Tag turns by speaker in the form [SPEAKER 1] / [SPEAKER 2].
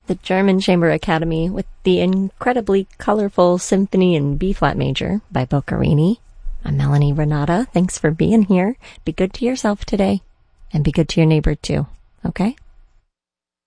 [SPEAKER 1] the German Chamber Academy with the incredibly colorful Symphony in B-flat major by Boccherini. I'm Melanie Renata. Thanks for being here. Be good to yourself today, and be good to your neighbor too, okay?